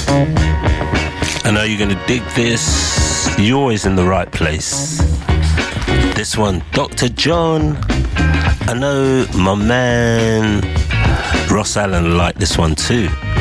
I know you're going to dig this. You're always in the right place. This one, Dr. John. I know my man Ross Allen liked this one too.